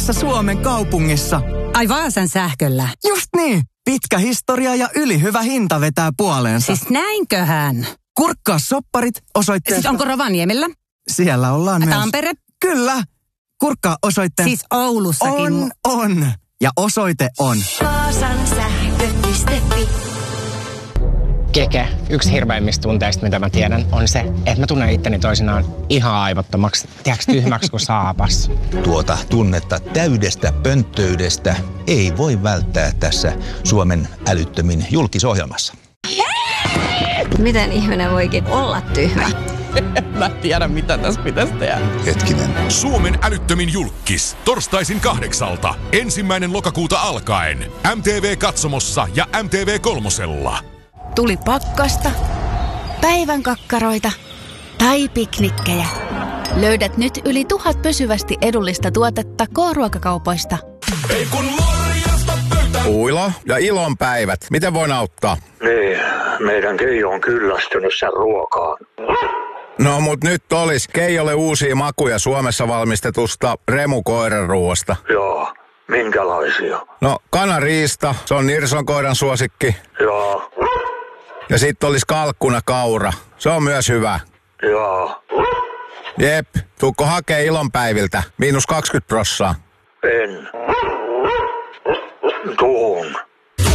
Suomen kaupungissa. Ai Vaasan sähköllä. Just niin. Pitkä historia ja ylihyvä hinta vetää puoleensa. Siis näinköhän? Kurkkaa sopparit osoitteesta. Siis onko Rovaniemellä? Siellä ollaan myös. Tampere? Kyllä. Kurkkaa osoitteen. Siis Oulussakin. On. Ja osoite on. Vaasan sähkö.fi. Keke, yksi hirveimmistä tunteista, mitä mä tiedän, on se, että mä tunnen itteni toisinaan ihan aivottomaksi, tiedätkö, tyhmäksi kuin saapas. Tuota tunnetta täydestä pönttöydestä ei voi välttää tässä Suomen älyttömin julkisohjelmassa. Miten ihminen voikin olla tyhmä? Mä tiedän, mitä tässä pitäisi tehdä. Hetkinen. Suomen älyttömin julkkis. Torstaisin 8. 1. lokakuuta alkaen. MTV Katsomossa ja MTV Kolmosella. Tuli pakkasta, päivän kakkaroita tai piknikkejä. Löydät nyt yli 1000 pysyvästi edullista tuotetta K-ruokakaupoista. Uilo ja ilon päivät. Miten voin auttaa? Niin, meidän Keijo on kyllästynyt sen ruokaan. No mut nyt olis Keijolle uusia makuja Suomessa valmistetusta remukoiranruoasta. Joo, minkälaisia? No kanariista, se on Nirson koiran suosikki. Joo. Ja sit olis kalkkuna kaura, se on myös hyvä. Joo. Jep, tuukko hakee ilonpäiviltä, -20%. En. Tuun.